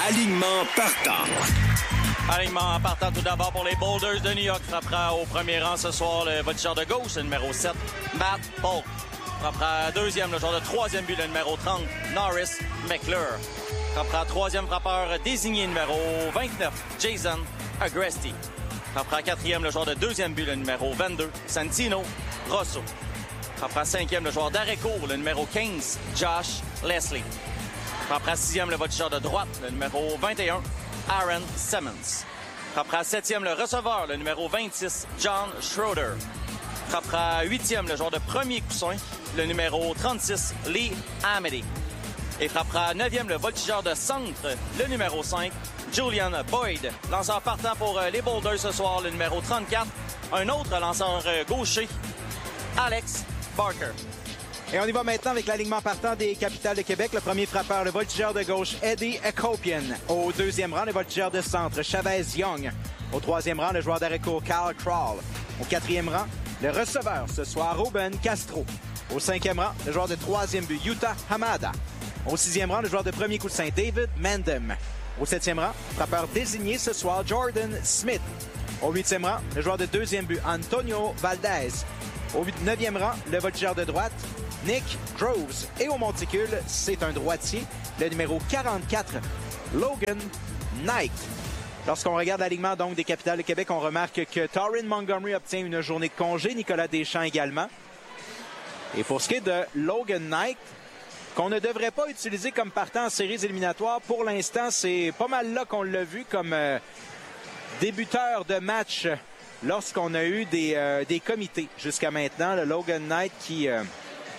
Alignement partant. Alignement partant tout d'abord pour les Boulders de New York. Frappera au premier rang ce soir le voltigeur de gauche, le numéro 7, Matt Polk. Frappera deuxième, le joueur de troisième but, le numéro 30, Norris McClure. Frappera troisième frappeur désigné, numéro 29, Jason Agresti. Frappera quatrième, le joueur de deuxième but, le numéro 22, Santino Rosso. Frappera cinquième, le joueur d'arrêt-court, le numéro 15, Josh Leslie. Frappera sixième, le voltigeur de droite, le numéro 21, Aaron Simmons. Frappera septième, le receveur, le numéro 26, John Schroeder. Frappera huitième, le joueur de premier coussin, le numéro 36, Lee Amity. Et frappera neuvième, le voltigeur de centre, le numéro 5, Julian Boyd. Lanceur partant pour les Boulders ce soir, le numéro 34. Un autre lanceur gaucher, Alex Barker. Et on y va maintenant avec l'alignement partant des Capitales de Québec. Le premier frappeur, le voltigeur de gauche, Eddie Akopian. Au deuxième rang, le voltigeur de centre, Chavez Young. Au troisième rang, le joueur d'arrêt-court, Kyle Crawl. Au quatrième rang, le receveur ce soir, Ruben Castro. Au cinquième rang, le joueur de troisième but, Yuta Hamada. Au sixième rang, le joueur de premier coup de sein, David Mandem. Au septième rang, frappeur désigné ce soir, Jordan Smith. Au huitième rang, le joueur de deuxième but, Antonio Valdez. Au neuvième rang, le voltigeur de droite, Nick Groves. Et au monticule, c'est un droitier, le numéro 44, Logan Knight. Lorsqu'on regarde l'alignement donc des Capitales de Québec, on remarque que Torrin Montgomery obtient une journée de congé, Nicolas Deschamps également. Et pour ce qui est de Logan Knight, qu'on ne devrait pas utiliser comme partant en séries éliminatoires, pour l'instant, c'est pas mal là qu'on l'a vu comme débuteur de match lorsqu'on a eu des comités jusqu'à maintenant. Le Logan Knight qui a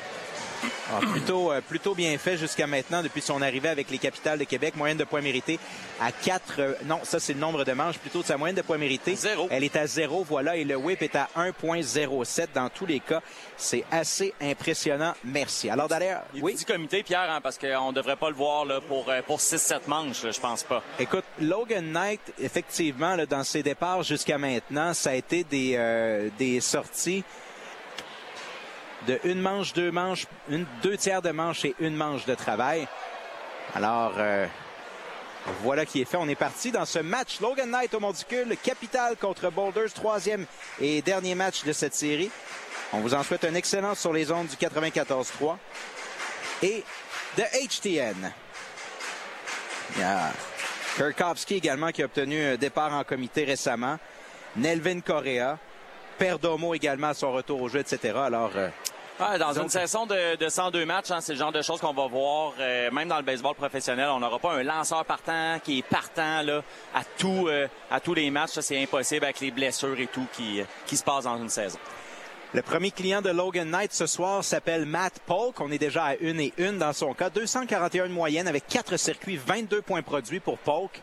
plutôt bien fait jusqu'à maintenant depuis son arrivée avec les Capitales de Québec. Moyenne de points mérités à 4. Non, ça c'est le nombre de manches plutôt de sa moyenne de points mérités. 0. Elle est à 0, voilà. Et le whip est à 1.07 dans tous les cas. C'est assez impressionnant. Merci. Alors d'ailleurs, oui. Petit comité, Pierre, hein, parce qu'on ne devrait pas le voir là, pour 6-7 manches, là, je pense pas. Écoute, Logan Knight, effectivement, là, dans ses départs jusqu'à maintenant, ça a été des sorties de une manche, deux manches, deux tiers de manche et une manche de travail. Alors, voilà qui est fait. On est parti dans ce match. Logan Knight au monticule, Capitale contre Boulders, troisième et dernier match de cette série. On vous en souhaite un excellent sur les ondes du 94.3 et de HTN. Il y a Kurkowski également qui a obtenu un départ en comité récemment. Nelvin Correa. Perdomo également à son retour au jeu, etc. Alors, dans une saison de 102 matchs, hein, c'est le genre de choses qu'on va voir, même dans le baseball professionnel. On n'aura pas un lanceur partant qui est partant là, à tous les matchs. Ça, c'est impossible avec les blessures et tout qui se passent dans une saison. Le premier client de Logan Knight ce soir s'appelle Matt Polk. On est déjà à 1-1 dans son cas. 241 de moyenne avec 4 circuits, 22 points produits pour Polk.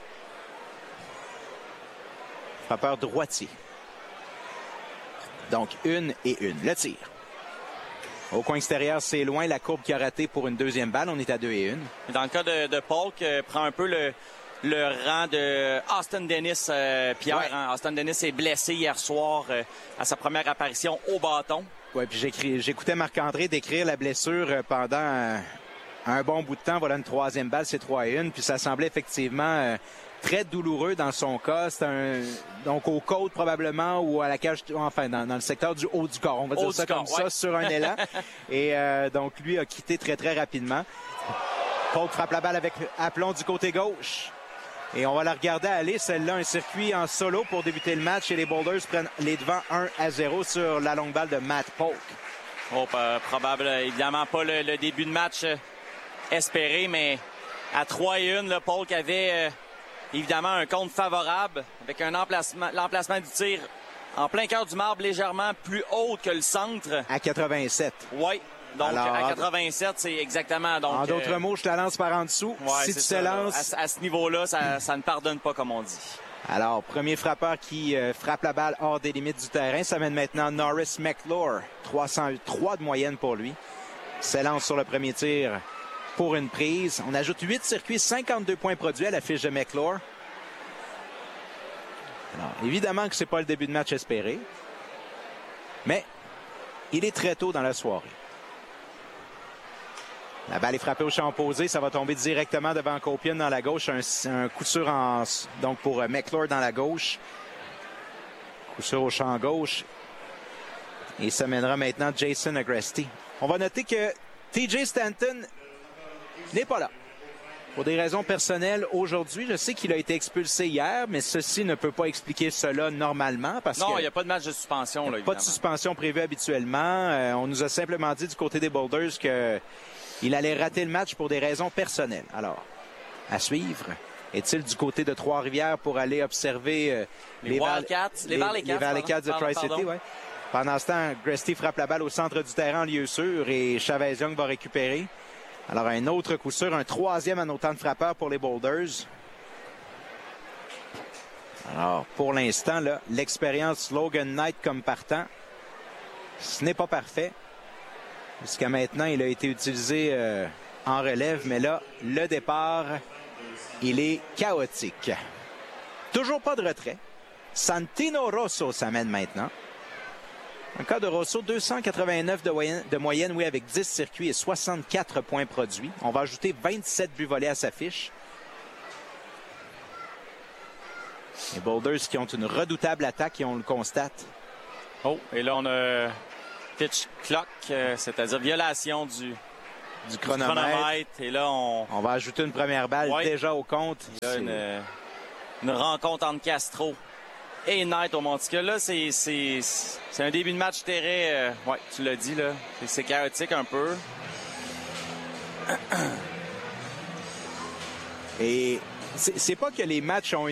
Frappeur droitier. Donc, 1-1. Le tir. Au coin extérieur, c'est loin. La courbe qui a raté pour une deuxième balle. On est à 2-1. Dans le cas de Polk, prend un peu le rang de Austin Dennis, Pierre. Ouais. Hein? Austin Dennis est blessé hier soir à sa première apparition au bâton. Oui, puis j'écoutais Marc-André décrire la blessure pendant un bon bout de temps. Voilà une troisième balle, c'est 3-1. Puis ça semblait effectivement très douloureux dans son cas. C'est donc aux côtes probablement ou à la cage, enfin dans le secteur du haut du corps. On va dire ça comme ça, sur un élan. Et donc lui a quitté très très rapidement. Polk frappe la balle avec aplomb du côté gauche. Et on va la regarder aller. Celle-là, un circuit en solo pour débuter le match. Et les Boulders prennent les devants 1-0 sur la longue balle de Matt Polk. Oh, probable, évidemment pas le début de match espéré, mais à 3-1, le Polk avait évidemment un compte favorable avec l'emplacement du tir en plein cœur du marbre, légèrement plus haut que le centre. À 87. Oui. Donc, alors, à 87, c'est exactement... Donc, en d'autres mots, je te lance par en dessous. Ouais, si tu te lances... À ce niveau-là, ça ne pardonne pas, comme on dit. Alors, premier frappeur qui frappe la balle hors des limites du terrain. Ça mène maintenant Norris McClure. 303 de moyenne pour lui. S'élance sur le premier tir pour une prise. On ajoute 8 circuits, 52 points produits à la fiche de McClure. Alors, évidemment que ce n'est pas le début de match espéré. Mais il est très tôt dans la soirée. La balle est frappée au champ opposé. Ça va tomber directement devant Copian dans la gauche. Un coup sûr donc pour McClure dans la gauche. Coup sûr au champ gauche. Et ça mènera maintenant Jason Agresti. On va noter que TJ Stanton n'est pas là. Pour des raisons personnelles aujourd'hui, je sais qu'il a été expulsé hier, mais ceci ne peut pas expliquer cela normalement. Non, il n'y a pas de match de suspension. Là, pas de suspension prévue habituellement. On nous a simplement dit du côté des Boulders qu'il allait rater le match pour des raisons personnelles. Alors, à suivre. Est-il du côté de Trois-Rivières pour aller observer les Wildcats? Les Wildcats de Tri-City, oui. Pendant ce temps, Agresti frappe la balle au centre du terrain en lieu sûr et Chavez Young va récupérer. Alors, un autre coup sûr, un troisième en autant de frappeurs pour les Boulders. Alors, pour l'instant, l'expérience Logan Knight comme partant, ce n'est pas parfait. Jusqu'à maintenant, il a été utilisé en relève, mais là, le départ, il est chaotique. Toujours pas de retrait. Santino Rosso s'amène maintenant. Un cas de Rosso, 289 de moyenne, oui, avec 10 circuits et 64 points produits. On va ajouter 27 buts volés à sa fiche. Les Boulders qui ont une redoutable attaque et on le constate. Oh, et là, on a pitch clock, c'est-à-dire violation du chronomètre. Et là, on va ajouter une première balle déjà au compte. Il y a une rencontre entre Castro et Knight au Monticule. Là, c'est un début de match terrain. Oui, tu l'as dit, là. C'est chaotique un peu. Et c'est pas que les matchs ont